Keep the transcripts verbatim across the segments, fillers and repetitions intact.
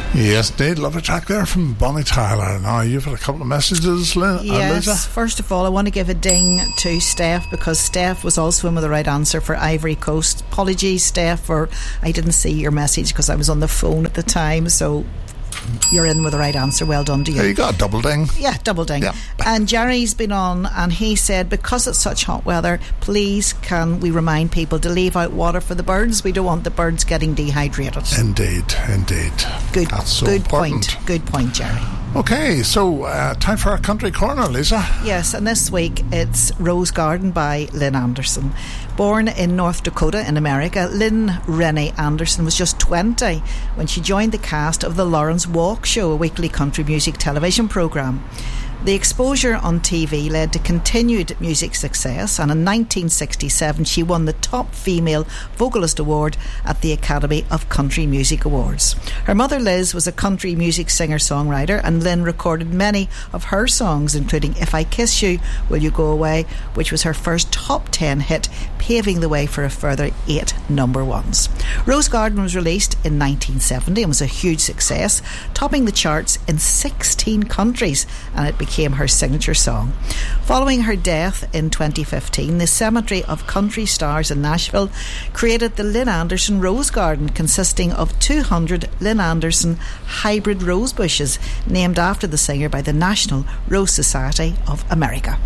Yes, indeed. Lovely track there from Bonnie Tyler. Now, you've had a couple of messages, Lisa. Yes, first of all, I want to give a ding to Steph, because Steph was also in with the right answer for Ivory Coast. Apologies, Steph, for I didn't see your message because I was on the phone at the time, so you're in with the right answer. Well done to you. Yeah, you got a double ding. Yeah, double ding. Yeah. And Jerry's been on, and he said, because it's such hot weather, please can we remind people to leave out water for the birds? We don't want the birds getting dehydrated. Indeed, indeed. Good, That's so good important. point. Good point, Jerry. Okay, so uh, time for our country corner, Lisa. Yes, and this week it's Rose Garden by Lynn Anderson. Born in North Dakota in America, Lynn Renee Anderson was just twenty when she joined the cast of the Lawrence Walk Show, a weekly country music television programme. The exposure on T V led to continued music success, and in nineteen sixty-seven she won the Top Female Vocalist Award at the Academy of Country Music Awards. Her mother Liz was a country music singer-songwriter, and Lynn recorded many of her songs, including If I Kiss You, Will You Go Away, which was her first top ten hit, paving the way for a further eight number ones. Rose Garden was released in nineteen seventy and was a huge success, topping the charts in sixteen countries, and it became became her signature song. Following her death in twenty fifteen, the Cemetery of Country Stars in Nashville created the Lynn Anderson Rose Garden, consisting of two hundred Lynn Anderson hybrid rose bushes named after the singer by the National Rose Society of America.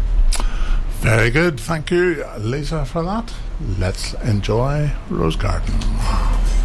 Very good. Thank you, Lisa, for that. Let's enjoy Rose Garden.